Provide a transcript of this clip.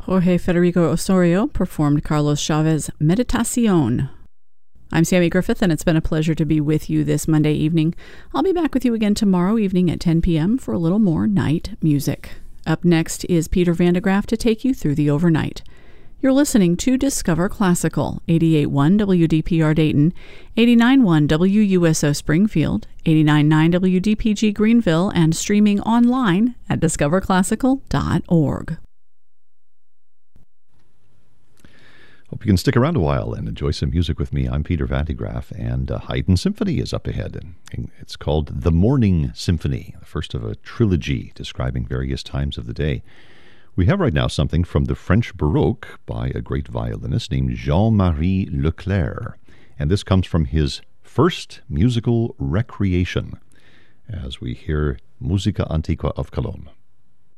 Jorge Federico Osorio performed Carlos Chavez's Meditación. I'm Sammy Griffith, and it's been a pleasure to be with you this Monday evening. I'll be back with you again tomorrow evening at 10 p.m. for a little more night music. Up next is Peter Van de Graaff to take you through the overnight. You're listening to Discover Classical, 88.1 WDPR Dayton, 89.1 WUSO Springfield, 89.9 WDPG Greenville, and streaming online at discoverclassical.org. Hope you can stick around a while and enjoy some music with me. I'm Peter Van de Graaff, and Haydn Symphony is up ahead. And it's called The Morning Symphony, the first of a trilogy describing various times of the day. We have right now something from the French Baroque by a great violinist named Jean-Marie Leclerc, and this comes from his first musical recreation as we hear Musica Antiqua of Cologne.